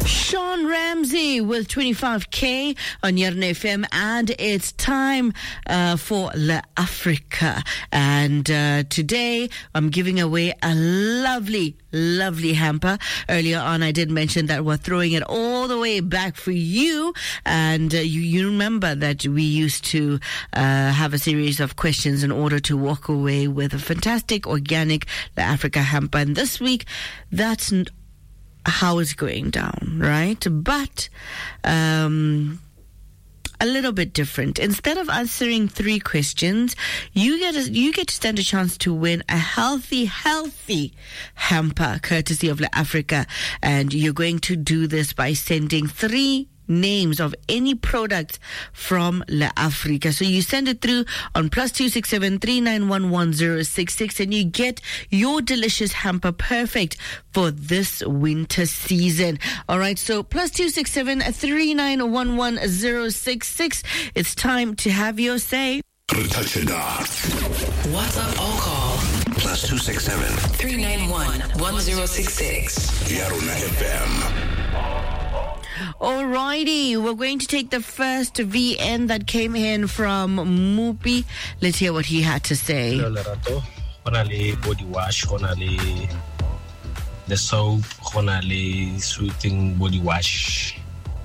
Sean Ramsey with 25K on Yarn FM, and it's time for La Africa. And today I'm giving away a lovely hamper. Earlier on I did mention that we're throwing it all the way back for you, and you remember that we used to have a series of questions in order to walk away with a fantastic organic La Africa hamper. And this week that's how it's going down, right? But a little bit different. Instead of answering 3 questions, you get to stand a chance to win a healthy hamper courtesy of La Africa. And you're going to do this by sending 3 names of any products from La Africa. So you send it through on +267 3911 and you get your delicious hamper perfect for this winter season. All right, so +267 3911 it's time to have your say. WhatsApp or call +267 391 1066. Yarona FM. Alrighty, we're going to take the first VN that came in from Mupi. Let's hear what he had to say. Hello, Lerato. Honali body wash, honali the soap, honali soothing body wash.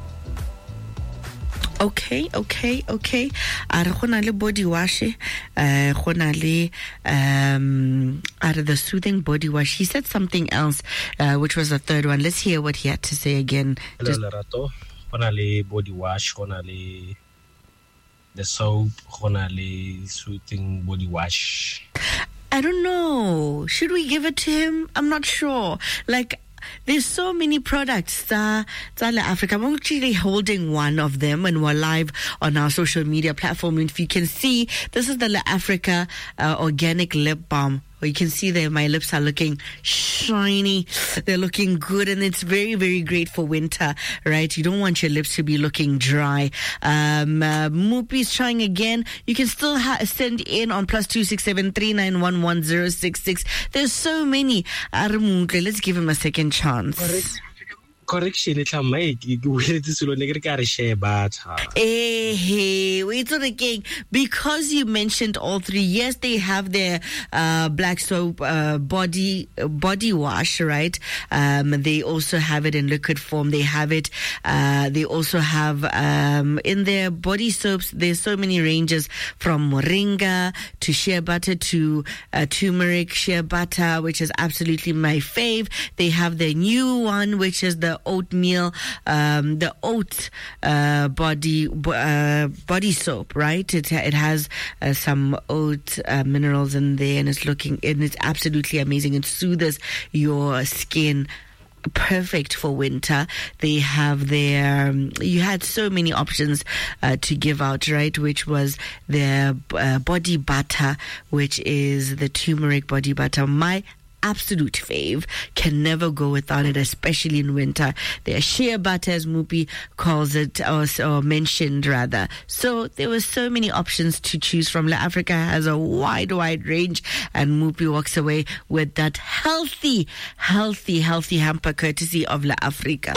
Okay. Are gona le body wash, gona le are the soothing body wash. He said something else, which was the third one. Let's hear what he had to say again. Hello, Lerato. Gona le body wash, gona le the soap, gona le soothing body wash. I don't know. Should we give it to him? I'm not sure. Like, there's so many products La Africa. I'm actually holding one of them, and we're live on our social media platform. If you can see, this is the La Africa organic lip balm. You can see there my lips are looking shiny, they're looking good, and it's very, very great for winter, right? You don't want your lips to be looking dry. Mupi's trying again. You can still send in on +267 3911 066. There's so many. Let's give him a second chance. Correction, it's a make. Hey, wait a king. Because you mentioned all 3, yes, they have their black soap body wash, right? They also have it in liquid form. They have it. They also have in their body soaps. There's so many ranges, from moringa to shea butter to turmeric shea butter, which is absolutely my fave. They have their new one, which is the oatmeal, the oat body soap, right? It has some oat minerals in there, and it's absolutely amazing. It soothes your skin. Perfect for winter. They have their you had so many options to give out, right? Which was their body butter, which is the turmeric body butter. My absolute fave, can never go without it, especially in winter. Their shea butter, as Mupi calls it, or mentioned rather. So there were so many options to choose from. La Africa has a wide range, and Mupi walks away with that healthy hamper courtesy of La Africa.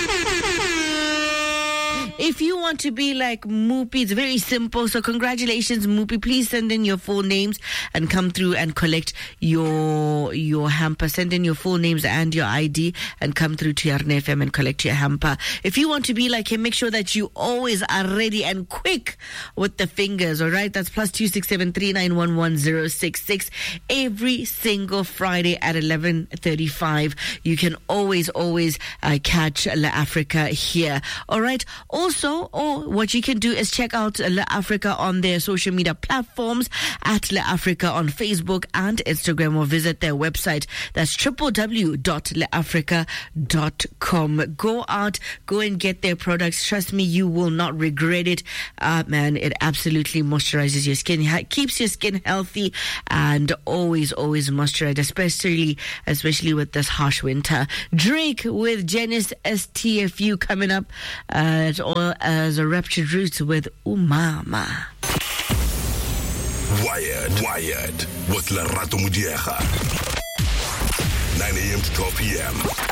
If you want to be like Mupi, it's very simple. So congratulations, Mupi. Please send in your full names and come through and collect your hamper. Send in your full names and your ID and come through to Yarn FM and collect your hamper. If you want to be like him, make sure that you always are ready and quick with the fingers, all right? That's +267 3911 066. Every single Friday at 11:35. You can always catch La Africa here, all right? Also, what you can do is check out La Africa on their social media platforms at La Africa on Facebook and Instagram, or visit their website. That's www.laafrica.com. Go out, go and get their products. Trust me, you will not regret it. Man, it absolutely moisturizes your skin, keeps your skin healthy, and always moisturize, especially with this harsh winter. Drake with Genesis STFU coming up, as well as a Raptured Roots with Umama. Wired with Lerato Mudiega. 9 a.m. to 12 p.m.